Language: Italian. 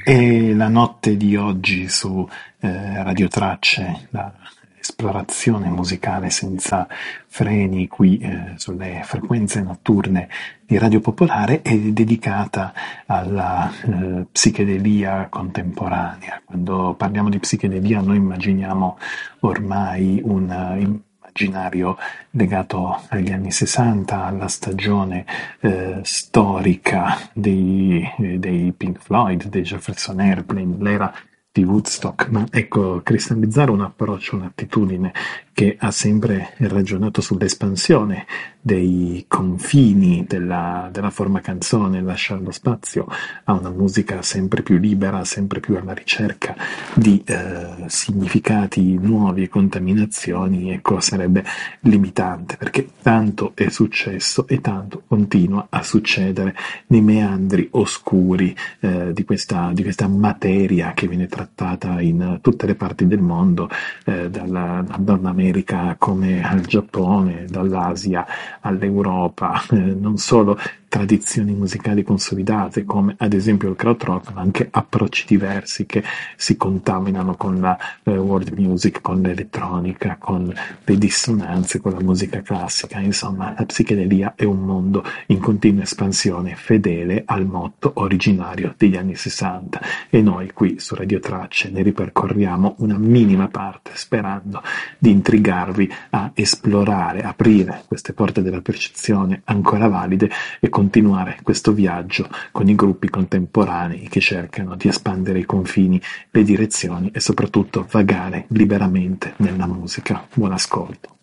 E la notte di oggi su Radio Tracce, la esplorazione musicale senza freni qui sulle frequenze notturne di Radio Popolare è dedicata alla psichedelia contemporanea. Quando parliamo di psichedelia noi immaginiamo ormai un immaginario legato agli anni 60, alla stagione storica dei Pink Floyd, dei Jefferson Airplane, l'era di Woodstock, ma ecco, cristallizzare un approccio, un'attitudine che ha sempre ragionato sull'espansione dei confini della forma canzone, lasciando spazio a una musica sempre più libera, sempre più alla ricerca di significati nuovi e contaminazioni, ecco, sarebbe limitante, perché tanto è successo e tanto continua a succedere nei meandri oscuri di questa materia che viene trattata in tutte le parti del mondo, dal Nord America come al Giappone, dall'Asia all'Europa, non solo tradizioni musicali consolidate come ad esempio il krautrock, ma anche approcci diversi che si contaminano con la world music, con l'elettronica, con le dissonanze, con la musica classica. Insomma, la psichedelia è un mondo in continua espansione, fedele al motto originario degli anni 60, e noi qui su Radio Tracce ne ripercorriamo una minima parte, sperando di intrigarvi a esplorare, aprire queste porte della percezione ancora valide e continuare questo viaggio con i gruppi contemporanei che cercano di espandere i confini, le direzioni e soprattutto vagare liberamente nella musica. Buon ascolto.